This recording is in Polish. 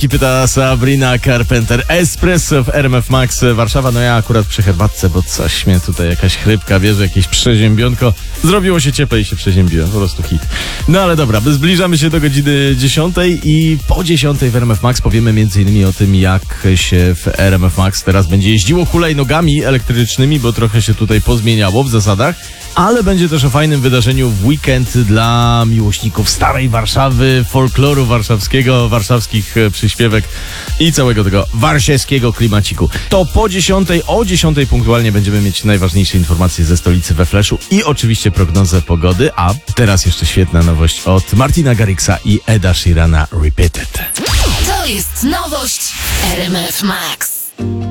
herbatki, pyta Sabrina Carpenter. Espresso w RMF Max Warszawa. No ja akurat przy herbatce, bo coś mnie tutaj jakaś chrypka, wiesz, jakieś przeziębionko. Zrobiło się cieplej i się przeziębiłem. Po prostu hit. No ale dobra, zbliżamy się do godziny 10 i po 10 w RMF Max powiemy m.in. o tym, jak się w RMF Max teraz będzie jeździło hulajnogami elektrycznymi, bo trochę się tutaj pozmieniało w zasadach. Ale będzie też o fajnym wydarzeniu w weekend dla miłośników starej Warszawy, folkloru warszawskiego, warszawskich przyśpiewek i całego tego warszawskiego klimaciku. To po 10, o 10 punktualnie będziemy mieć najważniejsze informacje ze stolicy we Flashu i oczywiście prognozę pogody, a teraz jeszcze świetna nowość od Martina Garrixa i Eda Sheerana Repeated. To jest nowość RMF Max.